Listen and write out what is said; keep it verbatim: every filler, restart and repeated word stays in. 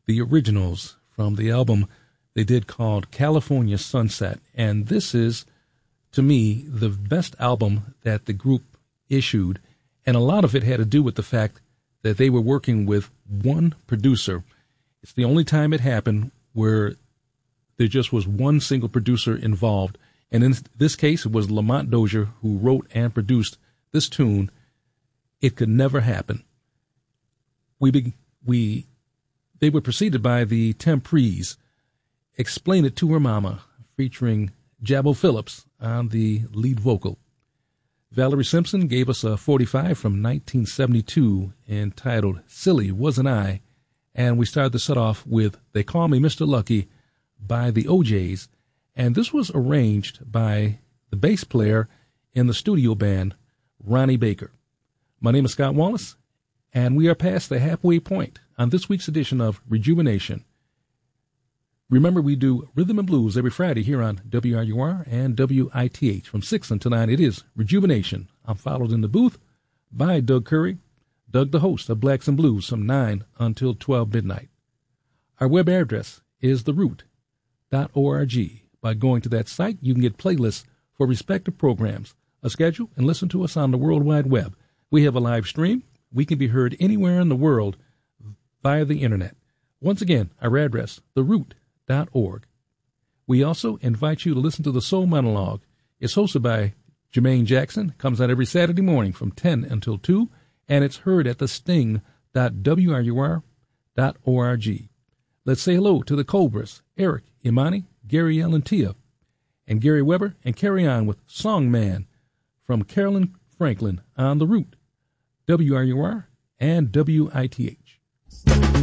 the originals from the album they did called California Sunset. And this is, to me, the best album that the group issued. And a lot of it had to do with the fact that they were working with one producer. It's the only time it happened where there just was one single producer involved. And in this case, it was Lamont Dozier who wrote and produced this tune, It Could Never Happen. We be, we they were preceded by the Temprees, Explain It to Her Mama, featuring Jabbo Phillips on the lead vocal. Valerie Simpson gave us a forty-five from nineteen seventy-two entitled Silly Wasn't I, and we started the set off with They Call Me Mister Lucky by the O Js, and this was arranged by the bass player in the studio band, Ronnie Baker. My name is Scott Wallace, and we are past the halfway point on this week's edition of Rejuvenation. Remember, we do Rhythm and Blues every Friday here on W R U R and W I T H from six until nine. It is Rejuvenation. I'm followed in the booth by Doug Curry, Doug the host of Blacks and Blues from nine until twelve midnight. Our web address is the root dot org. By going to that site, you can get playlists for respective programs, a schedule, and listen to us on the World Wide Web. We have a live stream. We can be heard anywhere in the world via the Internet. Once again, our address, the root dot org. We also invite you to listen to the Soul Monologue. It's hosted by Jermaine Jackson, comes out every Saturday morning from ten until two, and it's heard at the sting dot w r u r dot org. Let's say hello to the Cobras, Eric, Imani, Gary L. and Tia, and Gary Weber, and carry on with Song Man from Carolyn Franklin on the Root, W R U R and W I T H.